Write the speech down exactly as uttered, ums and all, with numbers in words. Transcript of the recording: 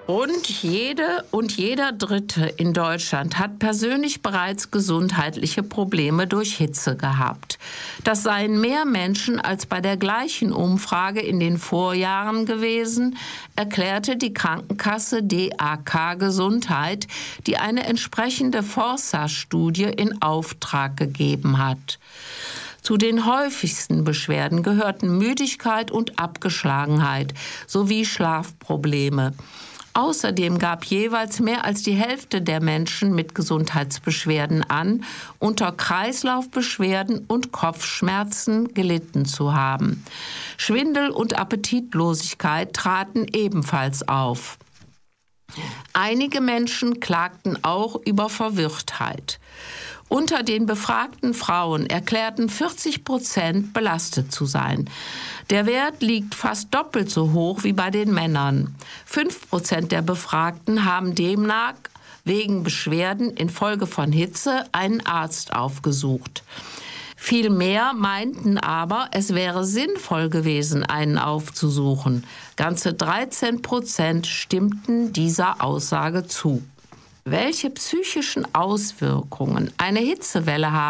Rund jede und jeder Dritte in Deutschland hat persönlich bereits gesundheitliche Probleme durch Hitze gehabt. Das seien mehr Menschen als bei der gleichen Umfrage in den Vorjahren gewesen, erklärte die Krankenkasse D A K Gesundheit, die eine entsprechende Forsa-Studie in Auftrag gegeben hat. Zu den häufigsten Beschwerden gehörten Müdigkeit und Abgeschlagenheit sowie Schlafprobleme. Außerdem gab jeweils mehr als die Hälfte der Menschen mit Gesundheitsbeschwerden an, unter Kreislaufbeschwerden und Kopfschmerzen gelitten zu haben. Schwindel und Appetitlosigkeit traten ebenfalls auf. Einige Menschen klagten auch über Verwirrtheit. Unter den befragten Frauen erklärten vierzig Prozent belastet zu sein. Der Wert liegt fast doppelt so hoch wie bei den Männern. fünf Prozent der Befragten haben demnach wegen Beschwerden infolge von Hitze einen Arzt aufgesucht. Viel mehr meinten aber, es wäre sinnvoll gewesen, einen aufzusuchen. Ganze dreizehn Prozent stimmten dieser Aussage zu. Welche psychischen Auswirkungen eine Hitzewelle haben,